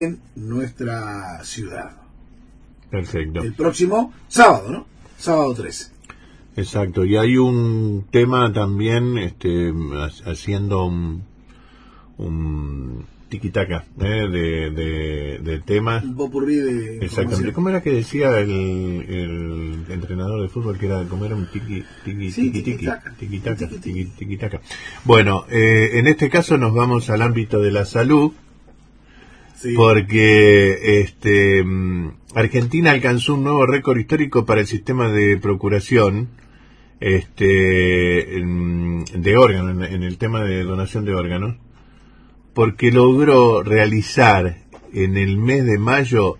en nuestra ciudad. Perfecto. El próximo sábado, ¿no? Sábado 13. Exacto. Y hay un tema también, haciendo un tiquitaca, de temas. Un popurrí de Exactamente. ¿Cómo era que decía el entrenador de fútbol que era, cómo era un tiquitaca? Bueno, en este caso nos vamos al ámbito de la salud. Sí. Porque Argentina alcanzó un nuevo récord histórico para el sistema de procuración de órganos, en el tema de donación de órganos, porque logró realizar en el mes de mayo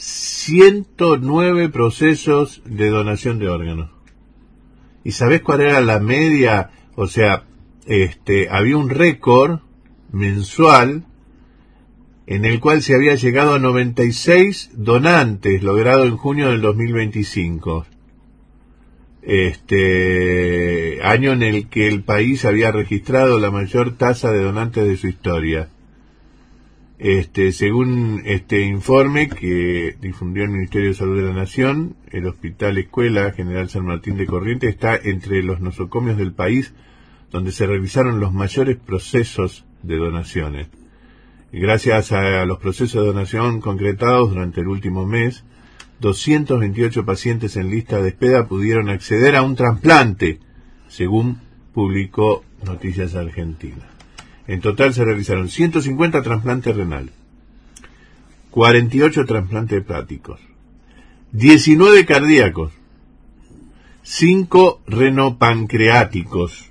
109 procesos de donación de órganos. ¿Y sabés cuál era la media? O sea, había un récord mensual en el cual se había llegado a 96 donantes, logrado en junio del 2025. Año en el que el país había registrado la mayor tasa de donantes de su historia. Según este informe que difundió el Ministerio de Salud de la Nación, el Hospital Escuela General San Martín de Corrientes está entre los nosocomios del país donde se realizaron los mayores procesos de donaciones. Gracias a los procesos de donación concretados durante el último mes, 228 pacientes en lista de espera pudieron acceder a un trasplante, según publicó Noticias Argentina. En total se realizaron 150 trasplantes renales, 48 trasplantes hepáticos, 19 cardíacos, 5 renopancreáticos,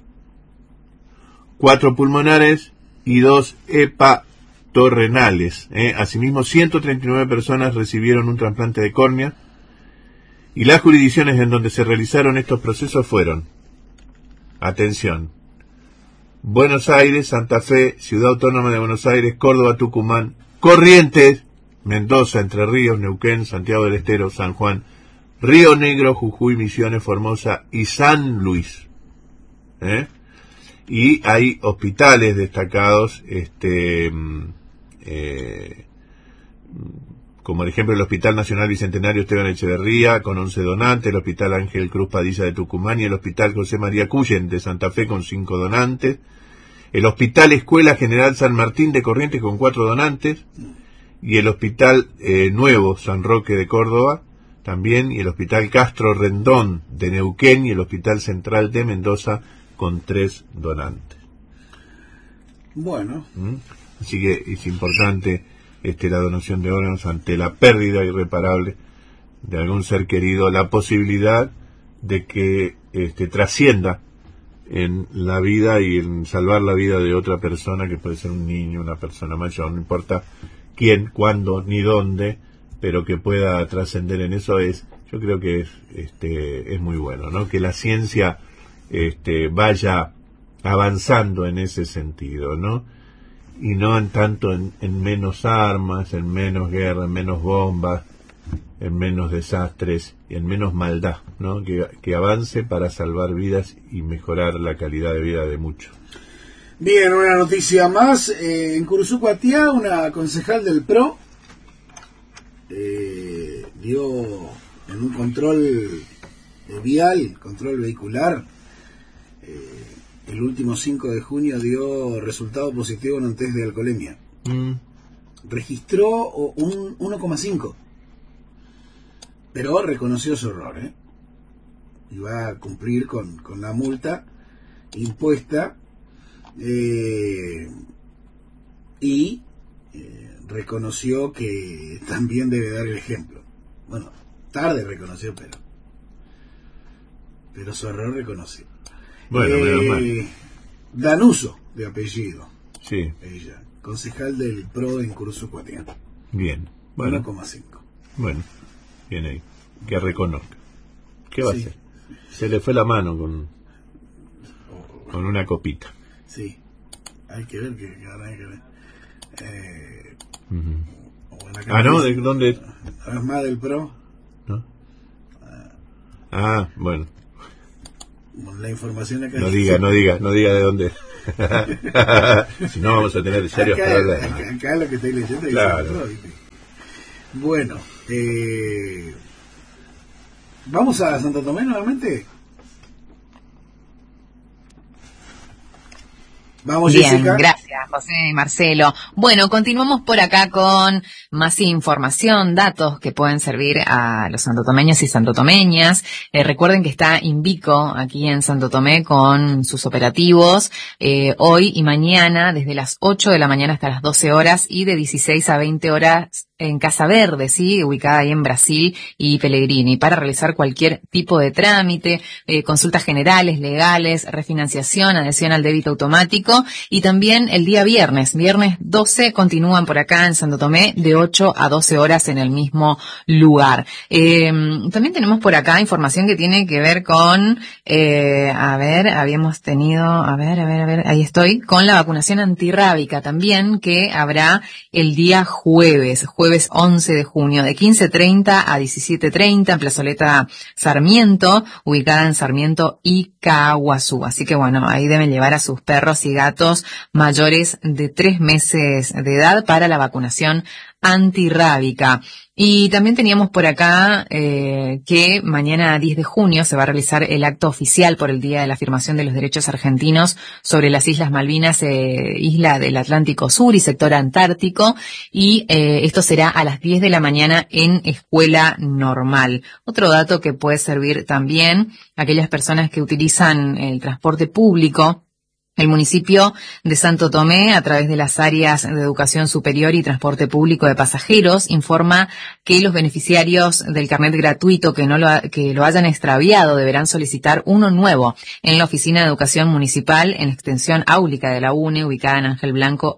4 pulmonares y 2 hepatorenales. Asimismo, 139 personas recibieron un trasplante de córnea, y las jurisdicciones en donde se realizaron estos procesos fueron, atención, Buenos Aires, Santa Fe, Ciudad Autónoma de Buenos Aires, Córdoba, Tucumán, Corrientes, Mendoza, Entre Ríos, Neuquén, Santiago del Estero, San Juan, Río Negro, Jujuy, Misiones, Formosa y San Luis. Y hay hospitales destacados, como por ejemplo el Hospital Nacional Bicentenario Esteban Echeverría con 11 donantes, el Hospital Ángel Cruz Padilla de Tucumán y el Hospital José María Cuyen de Santa Fe con 5 donantes, el Hospital Escuela General San Martín de Corrientes con 4 donantes, y el Hospital Nuevo San Roque de Córdoba también, y el Hospital Castro Rendón de Neuquén y el Hospital Central de Mendoza con 3 donantes. Bueno. Así que es importante la donación de órganos ante la pérdida irreparable de algún ser querido, la posibilidad de que trascienda en la vida y en salvar la vida de otra persona, que puede ser un niño, una persona mayor, no importa quién, cuándo, ni dónde, pero que pueda trascender en eso. Yo creo que es muy bueno, ¿no? Que la ciencia vaya avanzando en ese sentido, ¿no? Y no en tanto en menos armas, en menos guerra, en menos bombas, en menos desastres y en menos maldad, ¿no? Que avance para salvar vidas y mejorar la calidad de vida de muchos. Bien, una noticia más. En Curuzú-Cuatiá, una concejal del PRO dio en un control vial, control vehicular, el último 5 de junio dio resultado positivo en un test de alcoholemia. Registró un 1,5. Pero reconoció su error, y va a cumplir con la multa impuesta, y reconoció que también debe dar el ejemplo. Bueno, tarde reconoció, pero su error reconoció. Bueno, menos mal. Danuso, de apellido. Sí. Ella, concejal del PRO en Curuzú-Cuatiá. Bien. Bueno. 1,5. Bueno, bien ahí. Que reconozca. ¿Qué va a hacer? Sí. Se le fue la mano con una copita. Sí. Hay que ver, que ahora hay que ver. ¿No? ¿De dónde? ¿Es más del PRO? ¿No? Bueno. La información acá. No diga de dónde. Si no, vamos a tener serios problemas. Acá lo que estoy leyendo es claro. el PRO, ¿viste? Bueno, ¿vamos a Santo Tomé nuevamente? Vamos, Bien, Jessica. gracias, José y Marcelo. Bueno, continuamos por acá con más información, datos que pueden servir a los santotomeños y santotomeñas. Recuerden que está Invico aquí en Santo Tomé con sus operativos hoy y mañana desde las 8 de la mañana hasta las 12 horas y de 16 a 20 horas en Casa Verde, ¿sí? Ubicada ahí en Brasil y Pellegrini, para realizar cualquier tipo de trámite, consultas generales, legales, refinanciación, adhesión al débito automático, y también el día viernes 12, continúan por acá en Santo Tomé de 8 a 12 horas en el mismo lugar. También tenemos por acá información que tiene que ver con, habíamos tenido, ahí estoy, con la vacunación antirrábica también, que habrá el día jueves 11 de junio, de 15:30 a 17:30 en Plazoleta Sarmiento, ubicada en Sarmiento y Caaguazú. Así que bueno, ahí deben llevar a sus perros y gatos mayores de 3 meses de edad para la vacunación antirrábica. Y también teníamos por acá que mañana 10 de junio se va a realizar el acto oficial por el Día de la Afirmación de los Derechos Argentinos sobre las Islas Malvinas, isla del Atlántico Sur y sector antártico, y esto será a las 10 de la mañana en escuela normal. Otro dato que puede servir también a aquellas personas que utilizan el transporte público. El municipio de Santo Tomé, a través de las áreas de educación superior y transporte público de pasajeros, informa que los beneficiarios del carnet gratuito que lo hayan extraviado deberán solicitar uno nuevo en la Oficina de Educación Municipal en extensión áulica de la UNE, ubicada en Ángel Blanco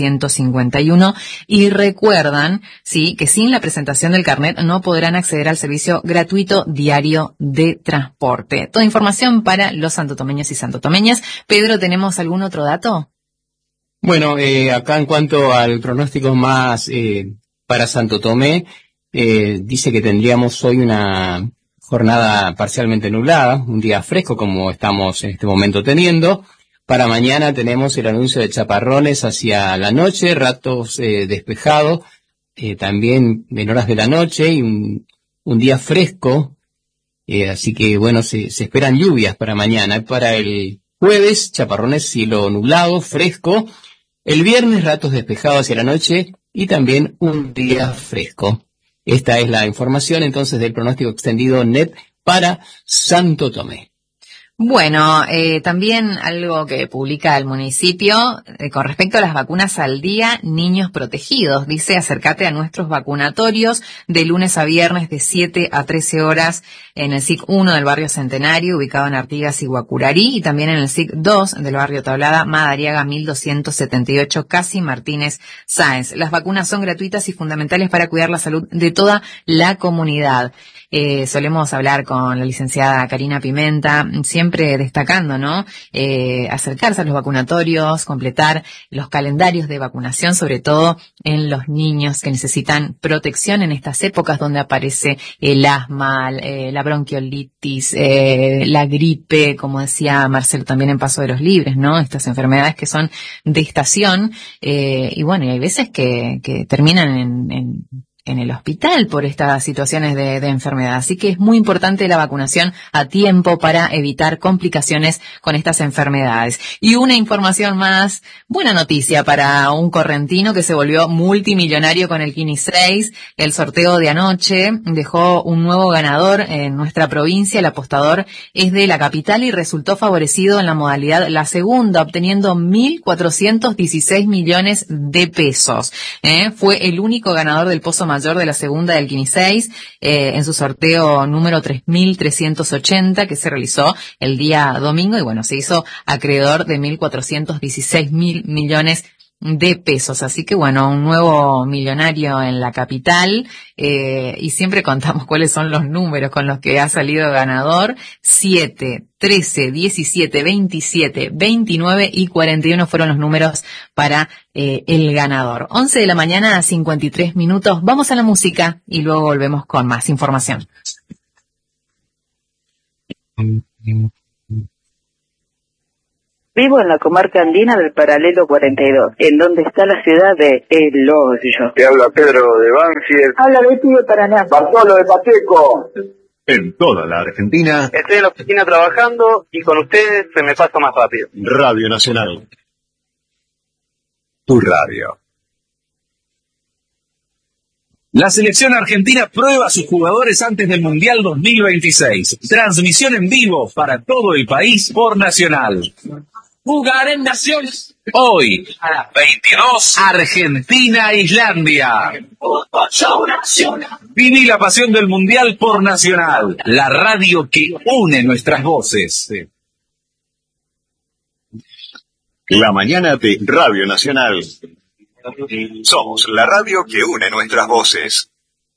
851. Y recuerdan, sí, que sin la presentación del carnet no podrán acceder al servicio gratuito diario de transporte. Toda información para los santotomeños y santotomeñas. Pedro, ¿tenemos algún otro dato? Bueno, acá en cuanto al pronóstico más para Santo Tomé, dice que tendríamos hoy una jornada parcialmente nublada, un día fresco como estamos en este momento teniendo. Para mañana tenemos el anuncio de chaparrones hacia la noche, ratos despejados, también en horas de la noche, y un día fresco, así que bueno, se esperan lluvias para mañana. Para el jueves, chaparrones, cielo nublado, fresco. El viernes, ratos despejados hacia la noche y también un día fresco. Esta es la información entonces del pronóstico extendido NET para Santo Tomé. Bueno, también algo que publica el municipio con respecto a las vacunas al día, niños protegidos. Dice, acércate a nuestros vacunatorios de lunes a viernes de 7 a 13 horas en el SIC 1 del barrio Centenario, ubicado en Artigas y Guacurarí, y también en el SIC 2 del barrio Tablada, Madariaga 1278, Casi Martínez Sáenz. Las vacunas son gratuitas y fundamentales para cuidar la salud de toda la comunidad. Solemos hablar con la licenciada Karina Pimenta, siempre destacando, ¿no? Acercarse a los vacunatorios, completar los calendarios de vacunación, sobre todo en los niños que necesitan protección en estas épocas donde aparece el asma, la bronquiolitis, la gripe, como decía Marcelo también en Paso de los Libres, ¿no? Estas enfermedades que son de estación, y bueno, y hay veces que terminan en el hospital por estas situaciones de enfermedad. Así que es muy importante la vacunación a tiempo para evitar complicaciones con estas enfermedades. Y una información más, buena noticia para un correntino que se volvió multimillonario con el Kini 6. El sorteo de anoche dejó un nuevo ganador en nuestra provincia. El apostador es de la capital y resultó favorecido en la modalidad la segunda, obteniendo 1.416 millones de pesos. Fue el único ganador del pozo mayor de la segunda del Kini 6 en su sorteo número 3380 que se realizó el día domingo, y bueno, se hizo acreedor de 1.416 millones de pesos. Así que bueno, un nuevo millonario en la capital, y siempre contamos cuáles son los números con los que ha salido ganador. 7, 13, 17, 27, 29 y 41 fueron los números para el ganador. 11 de la mañana a 53 minutos. Vamos a la música y luego volvemos con más información. Vivo en la comarca andina del paralelo 42, en donde está la ciudad de El Hoyo. Te habla Pedro de Banfield. Habla Betty de Paraná. Bartolo de Pacheco. En toda la Argentina, Estoy en la oficina trabajando y con ustedes se me pasa más rápido. Radio Nacional. Tu radio. La selección argentina prueba a sus jugadores antes del Mundial 2026. Transmisión en vivo para todo el país por Nacional. Jugar en Naciones. Hoy, a las 22, Argentina-Islandia. Viví la pasión del Mundial por Nacional, la radio que une nuestras voces. La mañana de Radio Nacional. Somos la radio que une nuestras voces.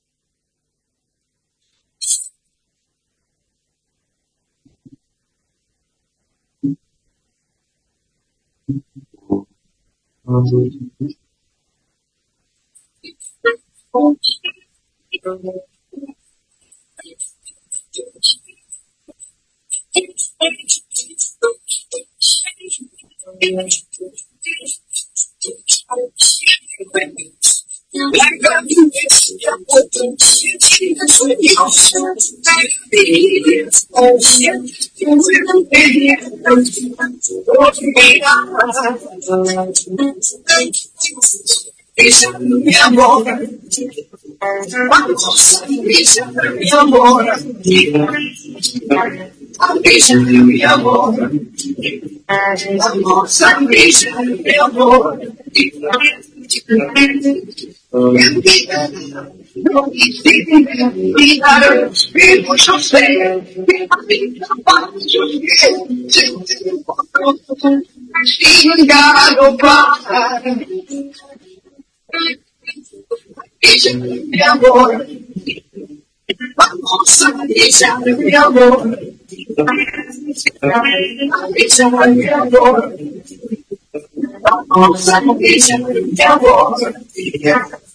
Mi amor, vamos a brillar, mi amor, a brillar, mi amor, vamos a brillar, mi amor. No quisiera olvidar, pero yo sé que a mí capaz yo sin galopar. Mi amor, vamos a brillar, mi amor, a brillar, mi amor, vamos a brillar, mi amor.